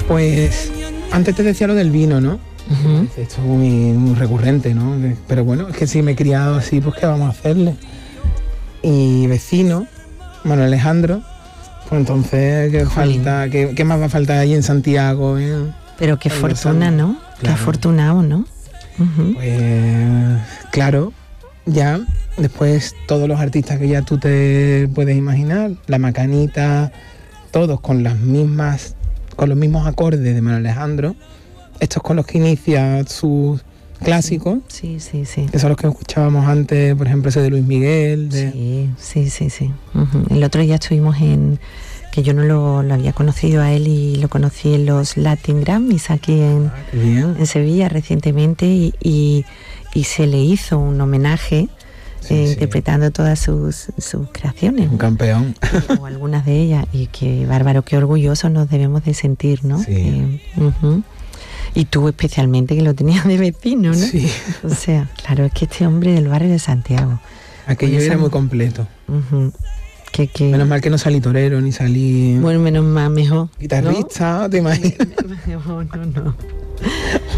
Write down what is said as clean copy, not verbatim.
Pues antes te decía lo del vino, ¿no? Uh-huh. Esto es muy recurrente, ¿no? Pero bueno, es que si me he criado así, pues ¿qué vamos a hacerle? Y vecino, Manuel Alejandro, pues entonces, ¿qué más va a faltar ahí en Santiago? Pero qué fortuna, ¿no? Claro. Qué afortunado, ¿no? Uh-huh. Pues claro, ya después todos los artistas que ya tú te puedes imaginar, La Macanita, todos con los mismos acordes de Manuel Alejandro, estos con los que inicia sus clásicos, sí. Que son los que escuchábamos antes, por ejemplo ese de Luis Miguel. Sí. Uh-huh. El otro día estuvimos que yo no lo había conocido a él y lo conocí en los Latin Grammys aquí en Sevilla recientemente y se le hizo un homenaje interpretando todas sus creaciones. Un campeón. O algunas de ellas, y qué bárbaro, qué orgullosos nos debemos de sentir, ¿no? Sí. Uh-huh. Y tú especialmente, que lo tenías de vecino, ¿no? Sí. O sea, claro, es que este hombre del barrio de Santiago. Aquello era muy completo. Uh-huh. Menos mal que no salí torero, ni salí... Bueno, menos mal, mejor. Guitarrista, ¿no? ¿Te imaginas? No.